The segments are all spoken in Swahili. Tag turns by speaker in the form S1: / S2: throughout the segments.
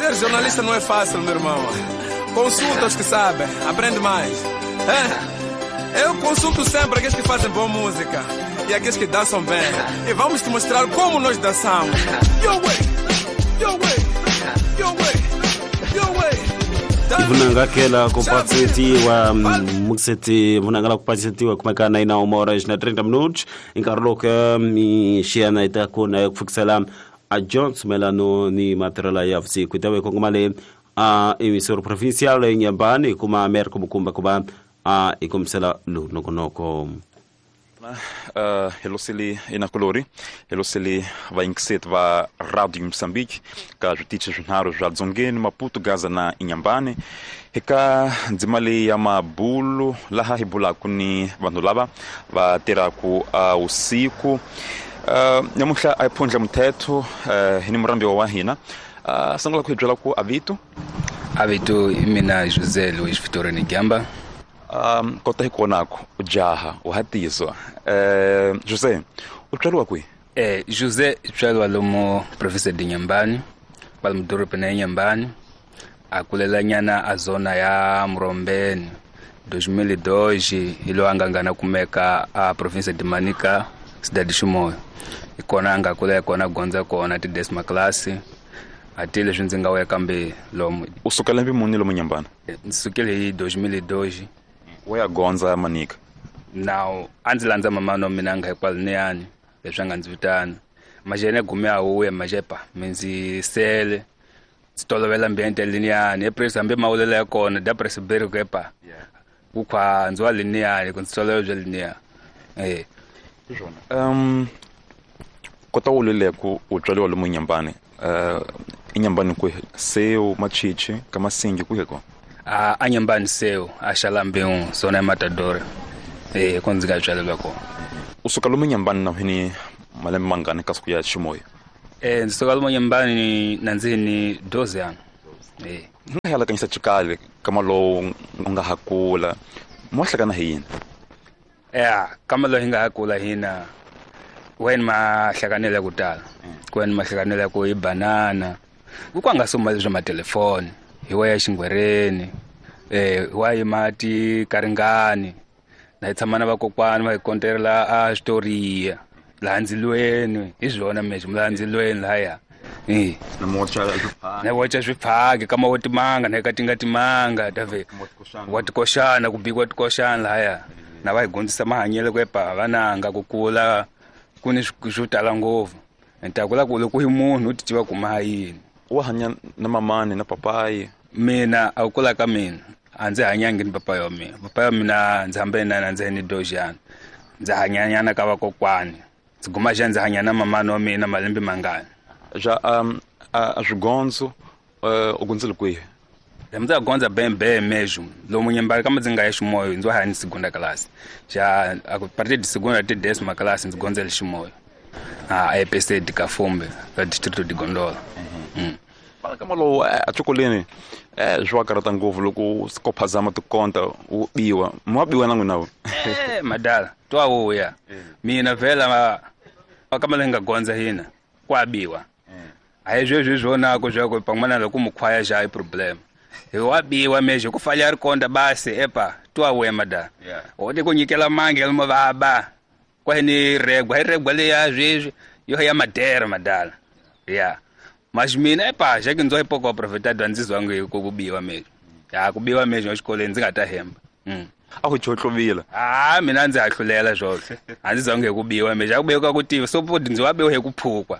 S1: Ser jornalista não é fácil, meu irmão. Consulta os que sabem, aprende mais. Eu consulto sempre aqueles que fazem boa música e aqueles que dançam bem. E vamos te mostrar como nós dançamos. Your way, your way, your way, your way.
S2: Vunangakela kupatsetiwa mukseti vunangala kupatsetiwa kumekana ina 1h30 inkarloka mishiana itakuna kufikisela a Jones melano ni materiala ya fsi kuitawe kongomale a emisor provincial Nyambani kuma mer kumkumba kuba a ikumsela lu nokonoko
S3: Heloseli inakolori Heloseli vai inkset va Radio Moçambique ka justiça jornal Jadzongeni Maputo Gaza na Inhambane heka ndzimali ya mabulo laha hibula kuni vanhu lava va tiraku usiku nyamuhla aiphundla mthetho hini murambi wa hina sangala ku hibyela ku
S4: Avitu imina José Luiz Vitorino Gamba
S3: kota hikonako ujaha uhatizwa José utswaliwa kwi
S4: José utswaliwa lomo province de Nyambani palmudorope na Nyambani akulela nyana a zona ya Mrombeni 2002 ilo angangana kumeka a province de Manica cidade de Chimoio ikona angakula ikona gonza kona ti décima classe atile junzinga weka mbe lomo
S3: usukela mbi muni lomo Nyambani
S4: nsukele 2002
S3: waya gonza Manica
S4: now anzilandza mamano mina ngaikwalineani leswanga ndzivitana majene gume awe majepa menzi sele sitolovela ambiente lineani epresa ambe maulela yakona da presiberi kepa ukwa nzwa lineani kunstolojo lineani
S3: kota ulele ku utswaliwa lomo Nyambani Inyambani ku seo machichi kama singi kuheko
S4: Anyambani seo ashalambe zona ya Matadora konzika tswalelwa ko
S3: usuka lomo Nyambani na hini malembe mangani kasuku ya Chimoio
S4: nsuka lomo Nyambani nanzini 12 ano
S3: ngayala kanisa chikale kama lo ngahakula mwahlakana hina
S4: kama lo ngahakula hina wen mahlakanela kutala kwen mahlakanela ku ibanana ukwangasoma lezo ma telefoni hiwaya xingwereni hiwayi mati karingani na itsamana vakokwani va hikonterela a xitoriya laha ndzilweni hi zwona mexe laha ndzilweni lahaya na wocha swiphaki kama wo timanga na eka tinga timanga tave wa tikoxana ku bikiwa tikoxana lahaya na va hi gondzisa mahanyelo kwepa vananga ku kula kuni swo tala ngopfu entakula ku loko hi munhu u titiva ku mahayini
S3: wa hanya na mamani na papai
S4: mina akula ka mina andzi hanyangi ni papa wa mina ndzi hambe na ndzi ni dojana ndzi hanyanyana ka vakokwani ndzi guma ndzi hanya na mamani wa mina malembe mangani
S3: ja a swigondzo ugundzile kwihi
S4: ndzi gonza bembe meju lomu Nyambani kama ndzi nga ya Chimoio ndzi hanya ni segunda classe ja a partir de segunda até décima classe ndzi gonzela Chimoio a EPC de Kafumbe ka distrito de Gondola
S3: kama lo achokoleni jwa karata ngovu loko skophazama to konta ubiwa mwabiwa nangu nawo
S4: madala twawoya mina vela kama lenga gonza hina kwabiwa ayezwe zwona ko zwako pamwana loko mukhwaya ja i problem wabiwa meje kufanya rikonda basi epa twawoya madala ode kunyikela mange limo baba kwa ni regwa le ya zvezwe yo ya madera madala mas mina epa já que ndzo ipoko profetado ndzizwa nge kubiwa meje kubiwa meje exikoleni ndzi nga ta hemba
S3: aku chotlobila
S4: mina ndzi ahlulela zwolo andzizwa nge kubiwa meje akubeka kutiva so podi ndzi wabewe he kuphukwa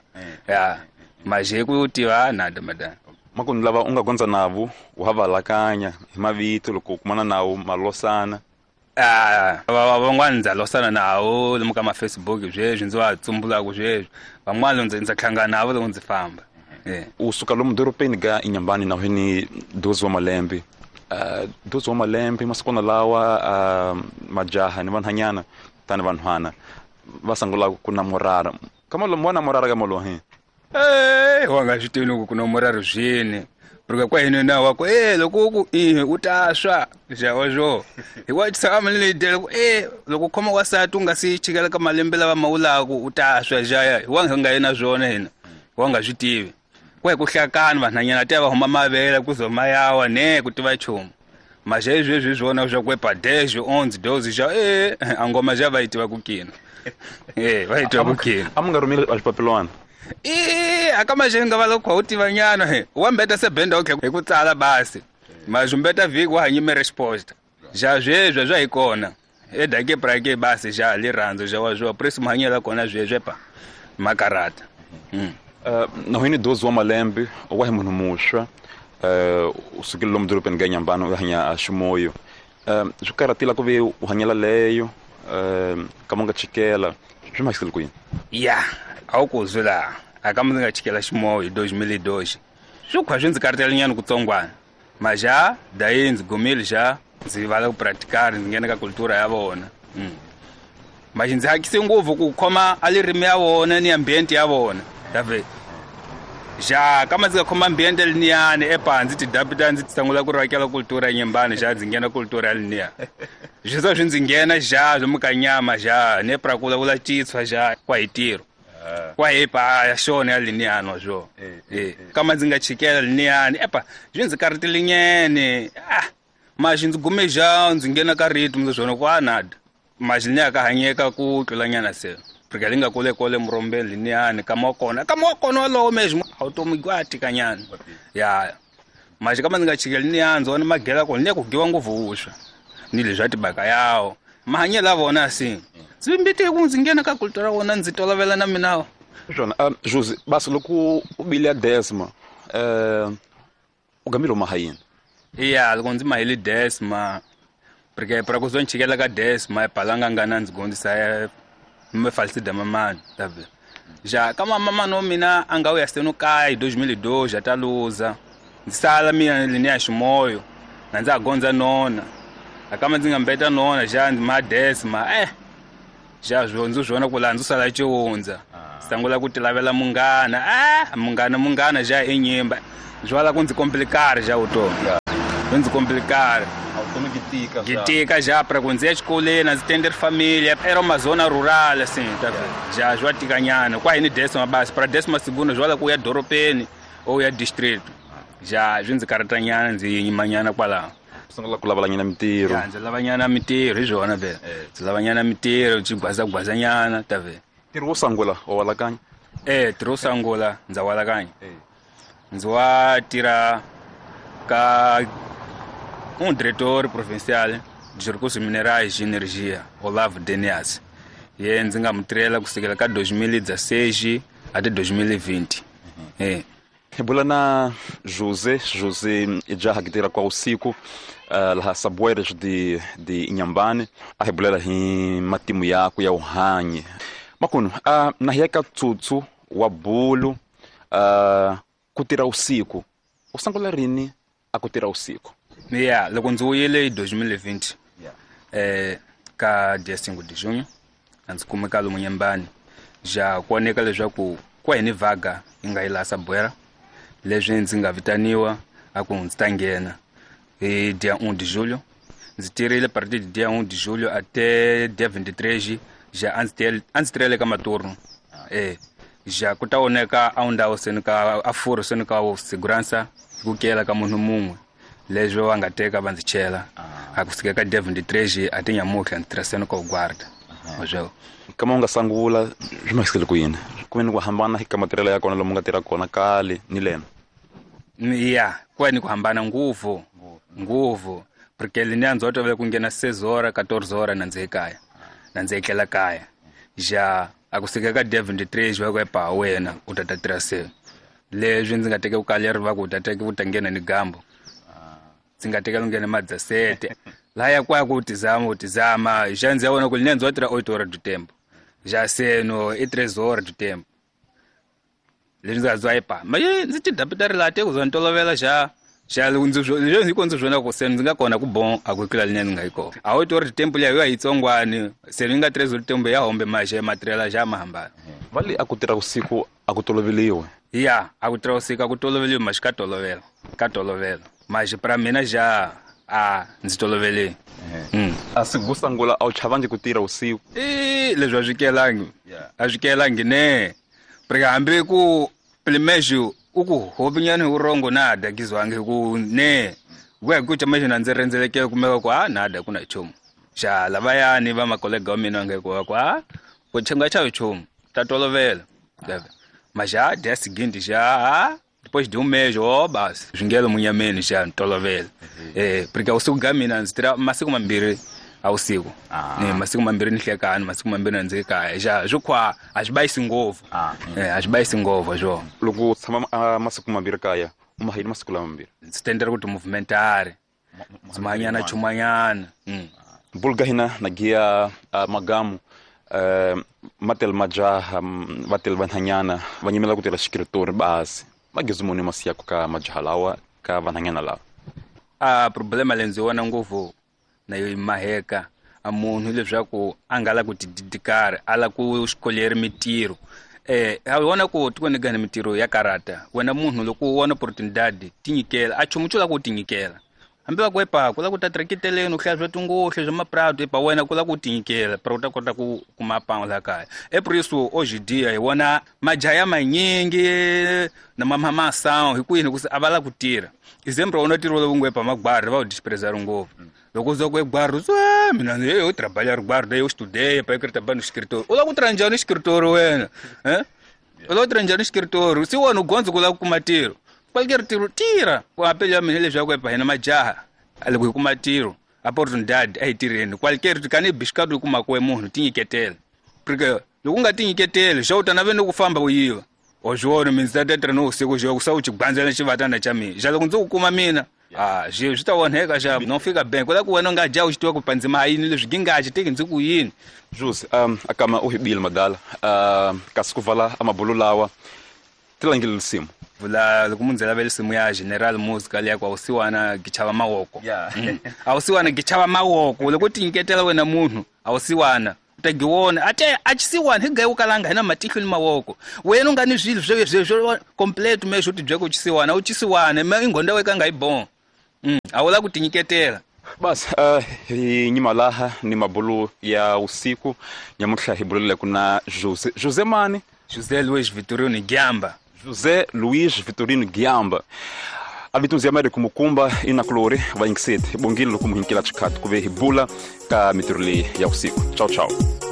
S4: maje kutiva nada madana
S3: makuni lava unga gonza navo uhavalakanya hi mavito loko kumana nawo malosana
S4: van'wana ndzi losana nawo lomu ka ma Facebook zwezwi ndzi wa tsumbula ku zwezwi van'wana ndzi hlangana navo loko ndzi famba
S3: usuka lomu doropeni ga Inyambani na hini 12 wa malembe 12 wa malembe masikona lawa majaha ni vanhanyana tani vanhwana vasangula ku namorara kama lo mwana morara ga molo
S4: wanga xitini ku namorara zwini porque kwa hina na wako loko ku utaswa jawo jo hi wa tsama le dele ku loko khoma wasati unga si chikela ka malembe lava maulaku utaswa jaya wanga nga yena zwona hina wanga switivi kwe ku hlakani vanhanyana te va huma mavele kuzoma yawa ne ku tiva chumu mas zvezvi zvona zva kwe padejo 11 12 já a ngoma já vai tiva ku kina vai tiva ku kina
S3: amungarumile azipapelwana
S4: akama zhenga va lokho utiva nyana wa mbeta se benda okay hi ku tsala basi mas umbeta viki wa hanyime resposta já zvezvi zva ikona edake prake basi já liranzo já wa zwa presi mhanyela kona zvezvi pa makarata
S3: na hini 12 wa malembe wa munhu mushwa usukile lo mdorobeni ga Nyambane uhanya ashimoyo zvukaratila ku ve uhanyela leyo kama nga chikela zvimasile kuyini
S4: awukuzula akama nga chikela ximoyo 2002 zvikwa zvinzi karatela nyana kutsongwana mas já daí ndzi gumile já ndzi vala ku praticar ndzi nghena ka cultura ya vona mas ndzi hakise ngopfu ku khoma alirimi ya vona ni ambiente ya vona david já kama ndzi nga khoma ambiente liniyani epanzi tidapita ndzi tsangula ku rakela cultura ya Nyambane já ndzi nghena cultura liniya zwiso swi ndzi nghena já zwi mukanyama já ne prakula vula titswa já kwa hitiro kwa hipa ya shona ya liniyani wa zwo kama ndzi nga chikela liniyani zwi ndzi karatile nyene mas ndzi gume já ndzi nghena ka ritmo ndzi zwona ku anada mas linya ka hanyeka ku tlula nyana se porque linga kule kole mrombeni liniyani kama wakona walowo mesmo automatic kanyana mas kama ndzi nga chikela liniyani ndzi vona magela kona linya ku giwa ngopfu uswa ni leswi tibaka yawo mahanyelo ya vona assim swi mbite ku ndzi nghena ka cultura vona ndzi tolovela na minawo
S3: Jona Jose basi loko ubile desma ugamilo mahayini
S4: loko ndzi mahile desma porque para ku zonchikela ka desma palanga ngana ndzi gondisa me falsida mamani tabe já kama mama no mina anga uya seno kai 2002 já taluza ndzi sala mina lini ya ximoyo na ndzi agonza nona akama ndzi nga mbeta nona já ndzi ma desma já zvonzo zvona ku landzu sala chiunza sangula ku tilavela munghana já enyimba zvala ku ndzi complicar já utomi ndzi complicar gitika já para ku ndzi ya xikoleni ndzi tender família era uma zona rural assim tá já zwa tikanyana kwa hini desma basi para desma segunda zvala ku ya doropeni ou ya distrito já ndzi karatanyana ndzi yimanyana kwala
S3: sungula ku lavanyana mitiro
S4: ndzi lavanyana mitiro hi zwona vele ndzi lavanyana mitiro gwazanyana ta vele
S3: tiro wo sangula wa walakanya
S4: tiro wo sangula ndza walakanya ndzi wa tira ka diretor provincial de recursos minerais e energia Olavo Denias ndzi nga mutirhela kusukela ka 2016 até 2020
S3: hebula na Jose já hakitira kwa usiku laha sabueras de Nyambane a hebulela hi matimu yako ya uhanye makuno na hiyeka tsutsu wa bulu kutira usiku usangula rini akutira usiku
S4: loko ndzi wuyile 2020 ka dia 5 de junho ndzi kumeka lomu Nyambane já kuoneka leswaku kwa hini vaga yi nga yi laha sabuera leswi ndzi nga vitaniwa aku ndzi ta nghena hi dia 1 de julho ndzi tirile partir de dia 1 de julho até dia 23 já anzi tirhele ka maturno já ku ta oneka ndhawu seni ka afuro seni ka segurança ku kela ka munhu mumwe leswi va nga teka va ndzi chela a kusukela ka dia 23 até nyamutlha ndzi tirha seni ka guarda mazwo
S3: kama u nga sangula swimasile ku yini ku ni ku hambana hi ka matirhelo ya kona lomu nga tirha kona kale ni lena
S4: kwa ni ku hambana nguvu porque lini ndzi tolovela ku nghena 6 horas 14 horas na ndzi ekaya na ndzi etlela kaya já a kusukela ka dia 23 va ku epa wena u ta tirha se leswi ndzi nga teke ku kaleri va ku u ta nghena ni gambo ndzi nga teka nghena madzasete la ya kwa ku tizama já ndzi ya vona ku lini ndzi tira 8 horas do tempo já seno i 3 horas do tempo leswi ndzi nga zwa epa mas ndzi tidapita rilate ku zwa ntolovela já ndzi ndzi zwona ku seno ndzi nga kona ku bon a ku kila lini ndzi nga yi kona a 8 horas do tempo liya yo yitsongwani seno yi nga 3 horas do tempo ya hombe maxe material já mahambana
S3: vali a ku tirha usiku a ku toloveliwe
S4: a ku tirha usiku a ku toloveliwe mas ka tolovela mas para mina já ndzi tolovele
S3: a siku sangula a wu chavangi ku tirha usiku
S4: leswi a swi kelangi ne porque hambi ku primejo uku hobinyani urongo nada kizwange ku ne kucha manje nanzerenzeleke kumeka kwa nada kuna chomo sha labayani ba makolega wamina ngeke kwa kuchenga cha chomo tatolovela maja dia seguinte já depois de mês basi jingelo munyameni já tolovela porque o sugamina nzira masiku mambiri ausiku masiku mambiri nihlekani masiku mambiri nzeka já jukwa ajibaisi ngovu ajibaisi ngovu jo
S3: loko tsama masiku mambiri kaya umahili masiku mambiri
S4: stendera kuti movimentare zimanyana chumanyana
S3: bulgahina nagia magamu matel majaha matel vanhanyana vanyimela kutela escritor base magizumuni masiako ka majahalawa ka vanhanyana la
S4: problema lenziwana nguvu na yo maheka a munhu leswaku angala ku tididikara ala ku escolher mitiro awona ku tikonegana mitiro ya karata wena munhu loko wona opportunidade tinyikela a chumuchula ku tinyikela hambi va kwepa kula ku tatrekiteleni uhlazwa tungohle zwa maprato epa wena kula ku tinyikela para uta kota ku kumapanga la kaya por isso hoje dia hi wona majaya manyingi na mama sound hikwini ku avala ku tira exemplo wona tiro lo ngwepa magbarra va desprezar ngovo loko uza ku egbarra mina eu trabalhar guarda eu estudei para eu trabalhar no escritório ula ku tranjar no escritório wena ula tranjar no escritório se wona ugonzo kula ku matiro qualquer tiro tira o apelo mina leswaku epa hina majaha ali ku matiro opportunidade ai tireni qualquer tikane biscado ku makwe munhu tinyiketela porque loko nga tinyiketela já utana vendo ku famba uyiva ojoro minzata treno usiku jo kusa uchigbanzela chivatana cha mina já loko ndzo kuma mina je zvitaoneka já não fica bem kula ku wena nga ja uchitiwa ku panzima ayini leswi gingachi tiki ndzi ku yini
S3: Jus akama uhibile madala kasikuvala amabulu lawa tilangile lisimu
S4: vula loko munzela velisimu ya general musical ya kwa usiwana gichava mawoko ausiwana gichava mawoko loko tinyiketela wena munhu ausiwana utagiwona ate achisiwana higaye ukalanga hina matihlo ni mawoko wena ungani zvilo zve complete mesho utibjeko uchisiwana uchisiwana ingonda weka ngayibon awula kutinyiketela
S3: bas nyimalaha ni mabulu ya usiku nyamuhla hibulile kuna Jose mani
S4: José Luiz Vitorino Giamba
S3: José Luiz Vitorino Giamba abitunzi amade kumukumba ina klore va inksete bongilo kumuhinkila chikati kuve hibula ka miturli ya usiku ciao ciao